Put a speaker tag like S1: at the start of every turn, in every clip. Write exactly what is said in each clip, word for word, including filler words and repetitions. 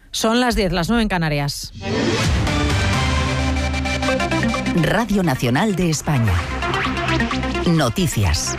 S1: Son las diez, las nueve en Canarias.
S2: Radio Nacional de España. Noticias.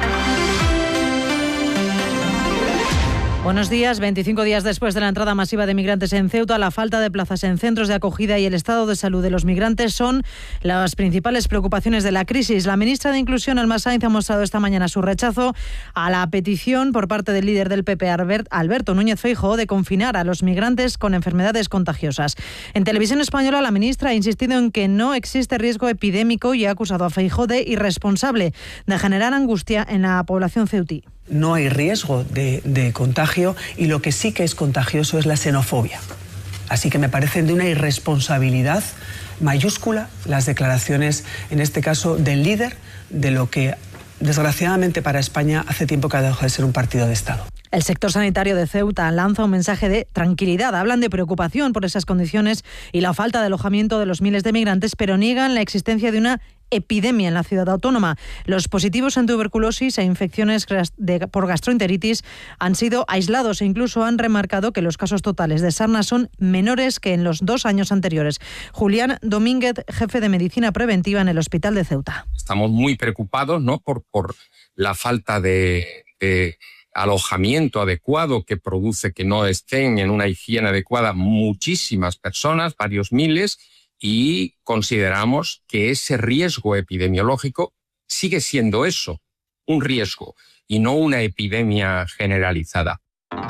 S1: Buenos días. veinticinco días después de la entrada masiva de migrantes en Ceuta, la falta de plazas en centros de acogida y el estado de salud de los migrantes son las principales preocupaciones de la crisis. La ministra de Inclusión, Alma Sainz, ha mostrado esta mañana su rechazo a la petición por parte del líder del P P, Alberto Núñez Feijóo, de confinar a los migrantes con enfermedades contagiosas. En Televisión Española, la ministra ha insistido en que no existe riesgo epidémico y ha acusado a Feijóo de irresponsable, de generar angustia en la población ceutí.
S3: No hay riesgo de, de contagio y lo que sí que es contagioso es la xenofobia. Así que me parecen de una irresponsabilidad mayúscula las declaraciones, en este caso, del líder de lo que, desgraciadamente para España, hace tiempo que ha dejado de ser un partido de Estado.
S1: El sector sanitario de Ceuta lanza un mensaje de tranquilidad. Hablan de preocupación por esas condiciones y la falta de alojamiento de los miles de migrantes, pero niegan la existencia de una epidemia en la ciudad autónoma. Los positivos en tuberculosis e infecciones de, por gastroenteritis han sido aislados e incluso han remarcado que los casos totales de sarna son menores que en los dos años anteriores. Julián Domínguez, jefe de medicina preventiva en el Hospital de Ceuta.
S4: Estamos muy preocupados, ¿no?, por, por la falta de, de alojamiento adecuado que produce que no estén en una higiene adecuada muchísimas personas, varios miles, y consideramos que ese riesgo epidemiológico sigue siendo eso, un riesgo, y no una epidemia generalizada.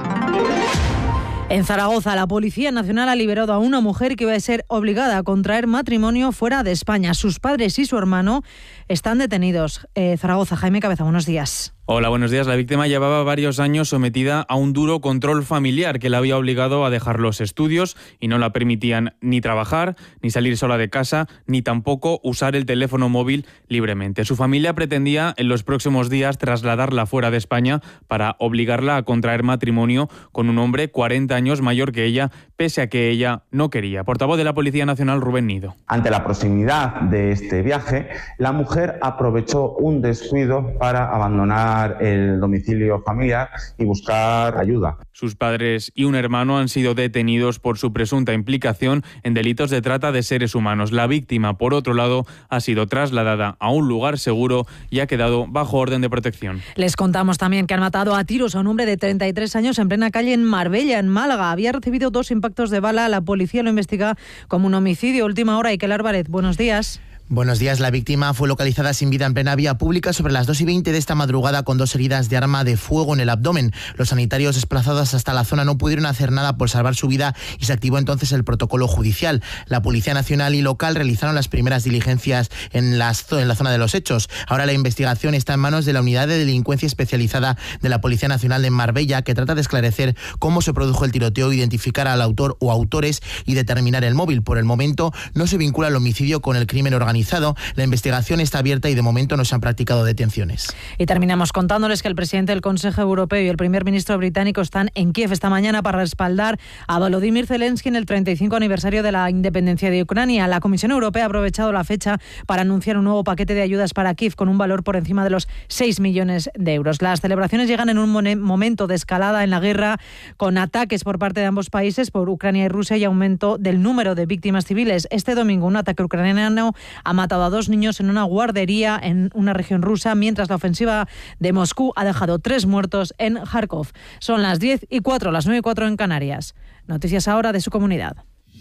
S1: En Zaragoza, la Policía Nacional ha liberado a una mujer que iba a ser obligada a contraer matrimonio fuera de España. Sus padres y su hermano están detenidos. Eh, Zaragoza, Jaime Cabeza, buenos días.
S5: Hola, buenos días. La víctima llevaba varios años sometida a un duro control familiar que la había obligado a dejar los estudios y no la permitían ni trabajar, ni salir sola de casa, ni tampoco usar el teléfono móvil libremente. Su familia pretendía en los próximos días trasladarla fuera de España para obligarla a contraer matrimonio con un hombre cuarenta años mayor que ella, pese a que ella no quería. Portavoz de la Policía Nacional, Rubén Nido.
S6: Ante la proximidad de este viaje, la mujer aprovechó un descuido para abandonar el domicilio familiar y buscar ayuda.
S5: Sus padres y un hermano han sido detenidos por su presunta implicación en delitos de trata de seres humanos. La víctima, por otro lado, ha sido trasladada a un lugar seguro y ha quedado bajo orden de protección.
S1: Les contamos también que han matado a tiros a un hombre de treinta y tres años en plena calle en Marbella, en Málaga. Había recibido dos impactos de bala. La policía lo investiga como un homicidio. Última hora, Iker Álvarez, buenos días.
S7: Buenos días. La víctima fue localizada sin vida en plena vía pública sobre las dos y veinte de esta madrugada con dos heridas de arma de fuego en el abdomen. Los sanitarios desplazados hasta la zona no pudieron hacer nada por salvar su vida y se activó entonces el protocolo judicial. La Policía Nacional y local realizaron las primeras diligencias en, las, en la zona de los hechos. Ahora la investigación está en manos de la Unidad de Delincuencia Especializada de la Policía Nacional de Marbella, que trata de esclarecer cómo se produjo el tiroteo, identificar al autor o autores y determinar el móvil. Por el momento no se vincula el homicidio con el crimen organizado. La investigación está abierta y de momento no se han practicado detenciones.
S1: Y terminamos contándoles que el presidente del Consejo Europeo y el primer ministro británico están en Kiev esta mañana para respaldar a Volodymyr Zelensky en el treinta y cinco aniversario de la independencia de Ucrania. La Comisión Europea ha aprovechado la fecha para anunciar un nuevo paquete de ayudas para Kiev con un valor por encima de los seis millones de euros. Las celebraciones llegan en un momento de escalada en la guerra, con ataques por parte de ambos países, por Ucrania y Rusia, y aumento del número de víctimas civiles. Este domingo un ataque ucraniano ha matado a dos niños en una guardería en una región rusa, mientras la ofensiva de Moscú ha dejado tres muertos en Kharkov. Son las diez y cuatro, las nueve y cuatro en Canarias. Noticias ahora de su comunidad.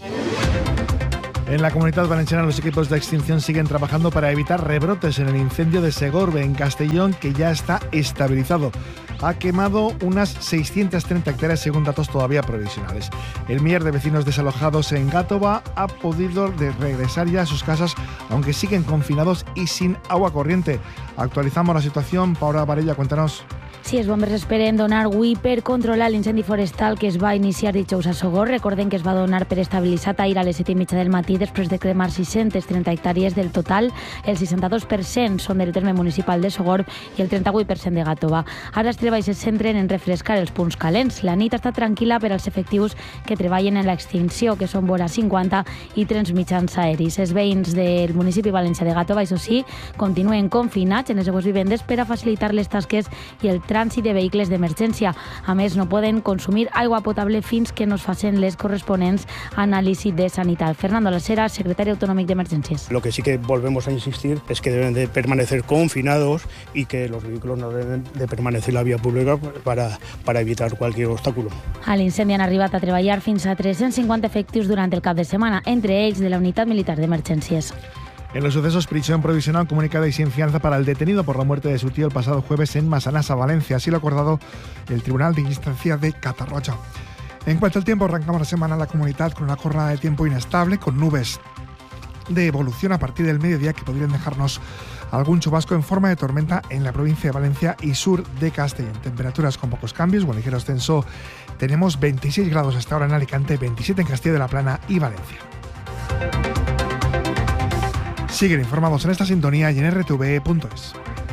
S8: En la Comunidad Valenciana los equipos de extinción siguen trabajando para evitar rebrotes en el incendio de Segorbe, en Castellón, que ya está estabilizado. Ha quemado unas seiscientas treinta hectáreas según datos todavía provisionales. El mier de vecinos desalojados en Gàtova ha podido regresar ya a sus casas, aunque siguen confinados y sin agua corriente. Actualizamos la situación. Paula Varella, cuéntanos.
S9: Sí, els bombers esperen donar avui per controlar l'incendi forestal que es va iniciar dijous a Sogorb. Recordem que es va donar per estabilitzat ahir a les set i mitja del matí després de cremar sis-centes trenta hectàrees del total. El seixanta-dos per cent són del terme municipal de Sogorb i el trenta-vuit per cent de Gàtova. Ara els treballs es centren en refrescar els punts calents. La nit ha estat tranquil·la per als efectius que treballen en l'extinció, que són vora cinquanta, i trens mitjans aeris. Els veïns del municipi valencià de Gàtova, això sí, continuen confinats en les seues vivendes per a facilitar les tasques i el trànsit trànsit de vehicles d'emergència. A més, no poden consumir aigua potable fins que no es facin les corresponents anàlisis de sanitat. Fernando Lasera, secretario autonómico de Emergencias.
S10: Lo que sí que volvemos a insistir es que deben de permanecer confinados y que los vehículos no deben de permanecer en la vía pública para, para evitar cualquier obstáculo.
S9: A l'incendi han arribat a treballar fins a tres-cents cinquanta efectius durant el cap de setmana, entre ells de la Unitat Militar d'Emergències.
S8: En los sucesos, prisión provisional comunicada y sin fianza para el detenido por la muerte de su tío el pasado jueves en Massanassa, Valencia. Así lo ha acordado el Tribunal de Instancia de Catarroja. En cuanto al tiempo, arrancamos la semana en la comunidad con una jornada de tiempo inestable, con nubes de evolución a partir del mediodía que podrían dejarnos algún chubasco en forma de tormenta en la provincia de Valencia y sur de Castellón. Temperaturas con pocos cambios, buen ligero ascenso. Tenemos veintiséis grados hasta ahora en Alicante, veintisiete en Castilla de la Plana y Valencia. Siguen informados en esta sintonía y en erre te ve punto es.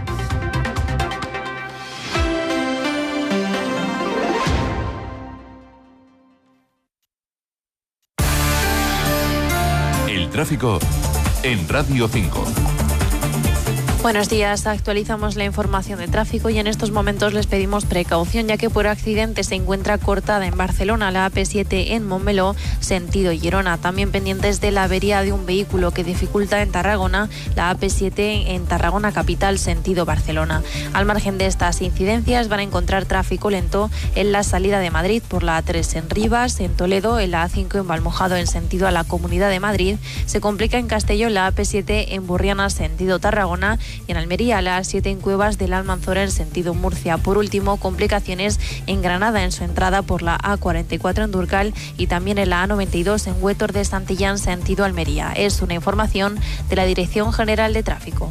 S11: El tráfico en Radio cinco.
S12: Buenos días, actualizamos la información de tráfico y en estos momentos les pedimos precaución ya que por accidente se encuentra cortada en Barcelona la A P siete en Montmeló, sentido Girona. También pendientes de la avería de un vehículo que dificulta en Tarragona la A P siete en Tarragona capital, sentido Barcelona. Al margen de estas incidencias van a encontrar tráfico lento en la salida de Madrid por la A tres en Rivas, en Toledo, en la A cinco en Valmojado en sentido a la Comunidad de Madrid. Se complica en Castellón la A P siete en Burriana, sentido Tarragona, y en Almería la A siete en Cuevas del Almanzora en sentido Murcia. Por último, complicaciones en Granada en su entrada por la A cuarenta y cuatro en Durcal y también en la A noventa y dos en Huétor de Santillán sentido Almería. Es una información de la Dirección General de Tráfico.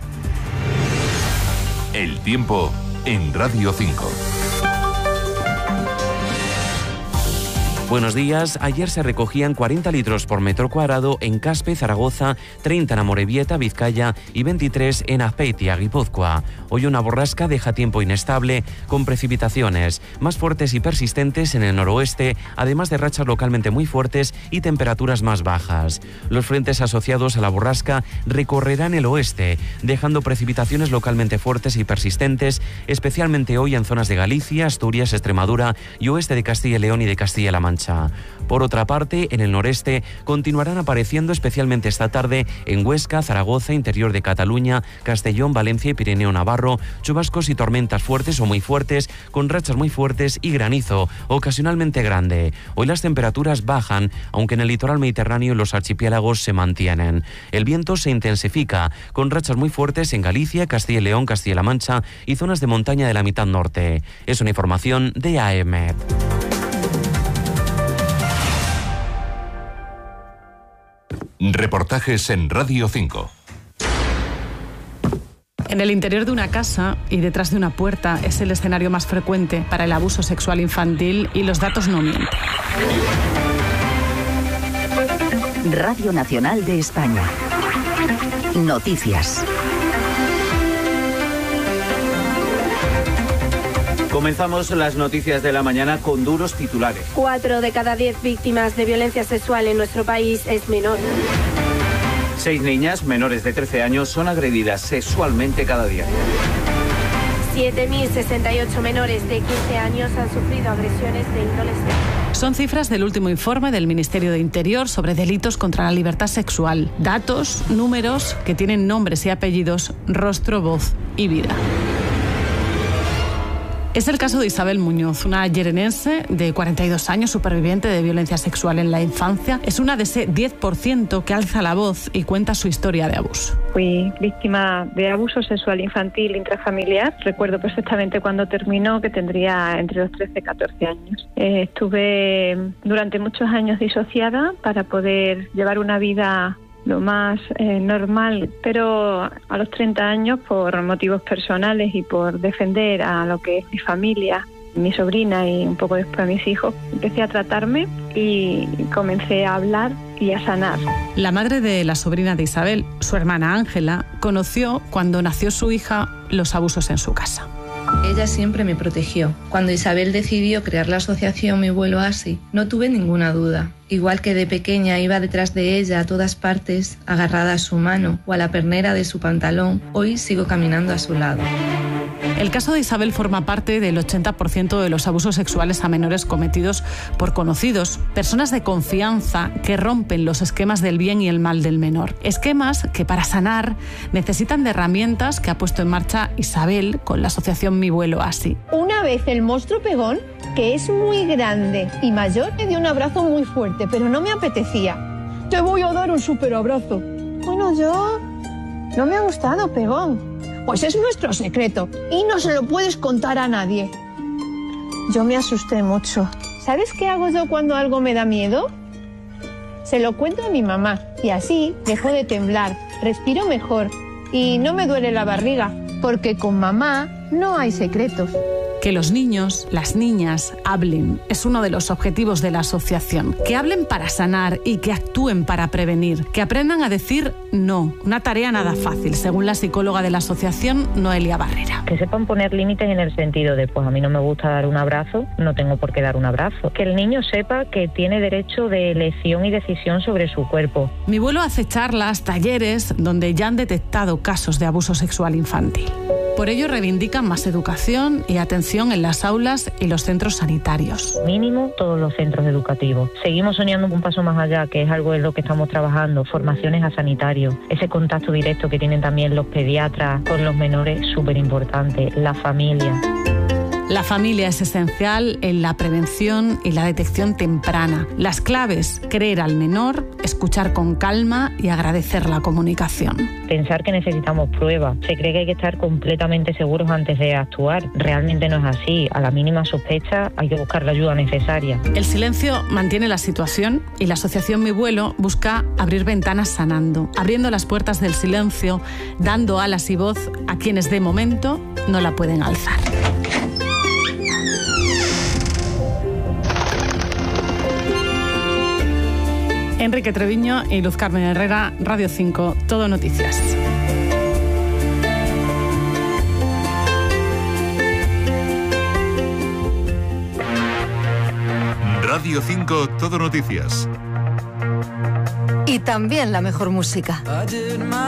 S11: El tiempo en Radio cinco.
S13: Buenos días. Ayer se recogían cuarenta litros por metro cuadrado en Caspe, Zaragoza, treinta en Amorebieta, Vizcaya y veintitrés en Azpeitia, Guipúzcoa. Hoy una borrasca deja tiempo inestable con precipitaciones más fuertes y persistentes en el noroeste, además de rachas localmente muy fuertes y temperaturas más bajas. Los frentes asociados a la borrasca recorrerán el oeste, dejando precipitaciones localmente fuertes y persistentes, especialmente hoy en zonas de Galicia, Asturias, Extremadura y oeste de Castilla y León y de Castilla-La Mancha. Por otra parte, en el noreste continuarán apareciendo especialmente esta tarde en Huesca, Zaragoza, interior de Cataluña, Castellón, Valencia y Pirineo Navarro, chubascos y tormentas fuertes o muy fuertes, con rachas muy fuertes y granizo, ocasionalmente grande. Hoy las temperaturas bajan, aunque en el litoral mediterráneo y los archipiélagos se mantienen. El viento se intensifica, con rachas muy fuertes en Galicia, Castilla y León, Castilla-La Mancha y zonas de montaña de la mitad norte. Es una información de A E M E T.
S11: Reportajes en Radio cinco.
S14: En el interior de una casa y detrás de una puerta es el escenario más frecuente para el abuso sexual infantil y los datos no mienten.
S2: Radio Nacional de España. Noticias.
S15: Comenzamos las noticias de la mañana con duros titulares.
S16: Cuatro de cada diez víctimas de violencia sexual en nuestro país es menor.
S15: Seis niñas menores de trece años son agredidas sexualmente cada día.
S16: siete mil sesenta y ocho menores de quince años han sufrido agresiones de índole sexual.
S14: Son cifras del último informe del Ministerio de Interior sobre delitos contra la libertad sexual. Datos, números que tienen nombres y apellidos, rostro, voz y vida. Es el caso de Isabel Muñoz, una yerenense de cuarenta y dos años, superviviente de violencia sexual en la infancia. Es una de ese diez por ciento que alza la voz y cuenta su historia de abuso.
S17: Fui víctima de abuso sexual infantil intrafamiliar. Recuerdo perfectamente cuando terminó, que tendría entre los trece y catorce años. Eh, estuve durante muchos años disociada para poder llevar una vida lo más eh, normal, pero a los treinta años, por motivos personales y por defender a lo que es mi familia, mi sobrina y un poco después a mis hijos, empecé a tratarme y comencé a hablar y a sanar.
S14: La madre de la sobrina de Isabel, su hermana Ángela, conoció cuando nació su hija los abusos en su casa.
S18: Ella siempre me protegió. Cuando Isabel decidió crear la asociación Mi Vuelo Así, no tuve ninguna duda. Igual que de pequeña iba detrás de ella a todas partes, agarrada a su mano o a la pernera de su pantalón, hoy sigo caminando a su lado.
S14: El caso de Isabel forma parte del ochenta por ciento de los abusos sexuales a menores cometidos por conocidos, personas de confianza que rompen los esquemas del bien y el mal del menor. Esquemas que para sanar necesitan de herramientas que ha puesto en marcha Isabel con la asociación Mi Vuelo Así.
S19: Una vez el monstruo pegón, que es muy grande y mayor, me dio un abrazo muy fuerte, pero no me apetecía. Te voy a dar un súper abrazo. Bueno, yo... no me ha gustado, pegón. Pues es nuestro secreto y no se lo puedes contar a nadie. Yo me asusté mucho. ¿Sabes qué hago yo cuando algo me da miedo? Se lo cuento a mi mamá y así dejo de temblar, respiro mejor y no me duele la barriga, porque con mamá no hay secretos.
S14: Que los niños, las niñas, hablen. Es uno de los objetivos de la asociación. Que hablen para sanar y que actúen para prevenir. Que aprendan a decir no. Una tarea nada fácil, según la psicóloga de la asociación, Noelia Barrera.
S20: Que sepan poner límites en el sentido de, pues a mí no me gusta dar un abrazo, no tengo por qué dar un abrazo. Que el niño sepa que tiene derecho de elección y decisión sobre su cuerpo.
S14: Mi Vuelo hace charlas, talleres, donde ya han detectado casos de abuso sexual infantil. Por ello reivindican más educación y atención en las aulas y los centros sanitarios.
S20: Mínimo todos los centros educativos. Seguimos soñando un paso más allá, que es algo en lo que estamos trabajando, formaciones a sanitarios, ese contacto directo que tienen también los pediatras con los menores, súper importante, la familia.
S14: La familia es esencial en la prevención y la detección temprana. Las claves: creer al menor, escuchar con calma y agradecer la comunicación.
S20: Pensar que necesitamos pruebas. Se cree que hay que estar completamente seguros antes de actuar. Realmente no es así. A la mínima sospecha hay que buscar la ayuda necesaria.
S14: El silencio mantiene la situación y la asociación Mi Vuelo busca abrir ventanas sanando, abriendo las puertas del silencio, dando alas y voz a quienes de momento no la pueden alzar. Enrique Treviño y Luz Carmen Herrera, Radio cinco, Todo Noticias.
S11: Radio cinco, Todo Noticias.
S21: Y también la mejor música.